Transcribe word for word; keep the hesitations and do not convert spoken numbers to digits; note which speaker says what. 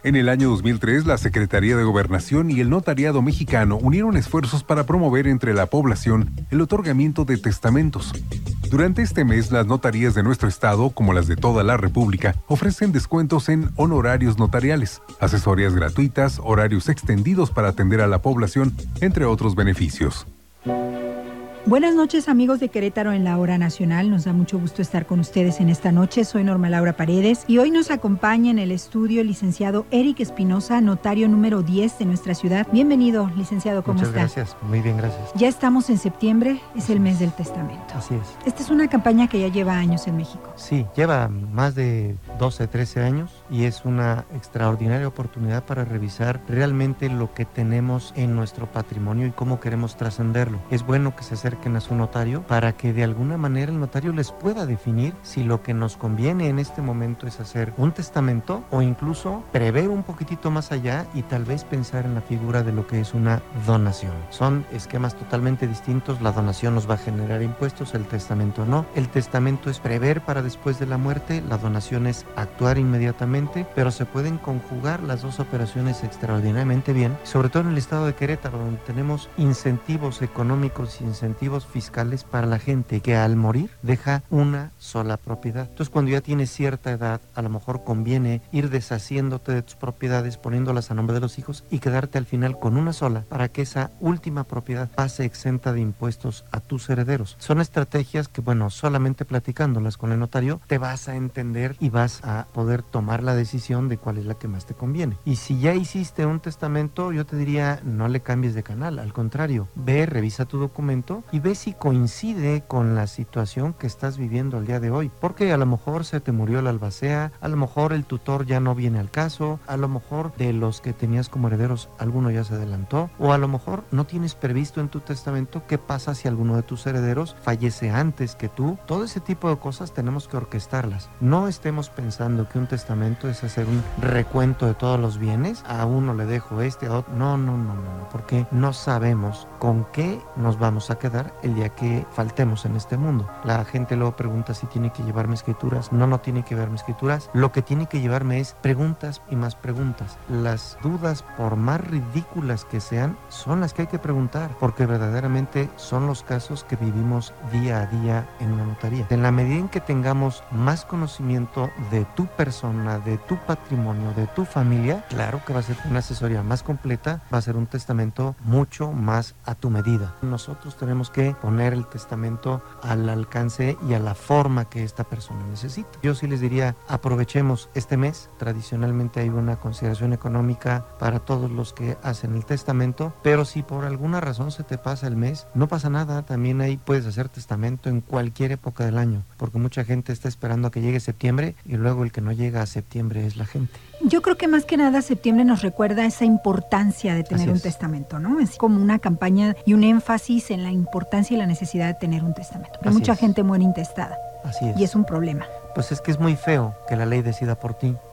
Speaker 1: En el año dos mil tres, la Secretaría de Gobernación y el Notariado Mexicano unieron esfuerzos para promover entre la población el otorgamiento de testamentos. Durante este mes, las notarías de nuestro estado, como las de toda la República, ofrecen descuentos en honorarios notariales, asesorías gratuitas, horarios extendidos para atender a la población, entre otros beneficios.
Speaker 2: Buenas noches, amigos de Querétaro en la Hora Nacional. Nos da mucho gusto estar con ustedes en esta noche. Soy Norma Laura Paredes y hoy nos acompaña en el estudio el licenciado Eric Espinosa, notario número diez de nuestra ciudad. Bienvenido, licenciado, ¿cómo
Speaker 3: Muchas
Speaker 2: está?
Speaker 3: Gracias, muy bien, gracias.
Speaker 2: Ya estamos en septiembre, es
Speaker 3: Así
Speaker 2: el mes
Speaker 3: es.
Speaker 2: del testamento.
Speaker 3: Así es.
Speaker 2: Esta es una campaña que ya lleva años en México.
Speaker 3: Sí, lleva más de doce, trece años y es una extraordinaria oportunidad para revisar realmente lo que tenemos en nuestro patrimonio y cómo queremos trascenderlo. Es bueno que se acerquen a su notario para que de alguna manera el notario les pueda definir si lo que nos conviene en este momento es hacer un testamento o incluso prever un poquitito más allá y tal vez pensar en la figura de lo que es una donación. Son esquemas totalmente distintos. La donación nos va a generar impuestos, el testamento no. El testamento es prever para después de la muerte, la donación es actuar inmediatamente, pero se pueden conjugar las dos operaciones extraordinariamente bien, sobre todo en el estado de Querétaro, donde tenemos incentivos económicos y incentivos fiscales para la gente que al morir deja una sola propiedad. Entonces, cuando ya tienes cierta edad, a lo mejor conviene ir deshaciéndote de tus propiedades, poniéndolas a nombre de los hijos y quedarte al final con una sola para que esa última propiedad pase exenta de impuestos a tus herederos. Son estrategias que, bueno, solamente platicándolas con el notario te vas a entender y vas a poder tomar la decisión de cuál es la que más te conviene. Y si ya hiciste un testamento, yo te diría, no le cambies de canal, al contrario, ve, revisa tu documento y ve si coincide con la situación que estás viviendo al día de hoy, porque a lo mejor se te murió el albacea, a lo mejor el tutor ya no viene al caso, a lo mejor de los que tenías como herederos alguno ya se adelantó, o a lo mejor no tienes previsto en tu testamento qué pasa si alguno de tus herederos fallece antes que tú. Todo ese tipo de cosas tenemos que orquestarlas. No estemos pensando que un testamento es hacer un recuento de todos los bienes, a uno le dejo este, a otro. No, no, no, no, porque no sabemos con qué nos vamos a quedar el día que faltemos en este mundo. La gente luego pregunta si tiene que llevarme escrituras. No, no tiene que llevarme escrituras. Lo que tiene que llevarme es preguntas y más preguntas. Las dudas, por más ridículas que sean, son las que hay que preguntar, porque verdaderamente son los casos que vivimos día a día en una notaría. En la medida en que tengamos más conocimiento de tu persona, de tu patrimonio, de tu familia, claro que va a ser una asesoría más completa, va a ser un testamento mucho más a tu medida. Nosotros tenemos que poner el testamento al alcance y a la forma que esta persona necesita. Yo sí les diría, aprovechemos este mes. Tradicionalmente hay una consideración económica para todos los que hacen el testamento, pero si por alguna razón se te pasa el mes, no pasa nada. También ahí puedes hacer testamento en cualquier época del año, porque mucha gente está esperando a que llegue septiembre y luego el que no llega a septiembre es la gente.
Speaker 2: Yo creo que más que nada septiembre nos recuerda esa importancia de tener
Speaker 3: Así
Speaker 2: un
Speaker 3: es.
Speaker 2: testamento, ¿no? Es como una campaña y un énfasis en la importancia y la necesidad de tener un testamento. Porque
Speaker 3: Así
Speaker 2: mucha
Speaker 3: es.
Speaker 2: gente muere intestada
Speaker 3: Así es.
Speaker 2: y es un problema.
Speaker 3: Pues es que es muy feo que la ley decida por ti.